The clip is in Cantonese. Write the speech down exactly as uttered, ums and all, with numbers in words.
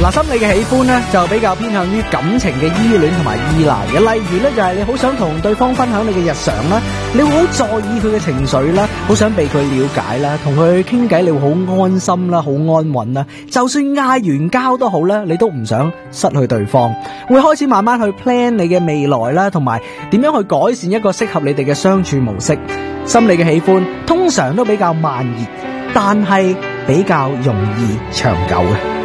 嗱，心理嘅喜歡呢，就比較偏向於感情嘅依戀同埋依賴嘅。例如呢，就係你好想同對方分享你嘅日常啦，你會好在意佢嘅情緒啦，好想被佢了解啦，同佢傾偈你會好安心啦，好安穩啦。就算嗌完交都好啦，你都唔想失去對方，會開始慢慢去 plan 你嘅未來啦，同埋點樣去改善一個適合你哋嘅相處模式。心理嘅喜歡通常都比較慢熱，但係比較容易長久嘅。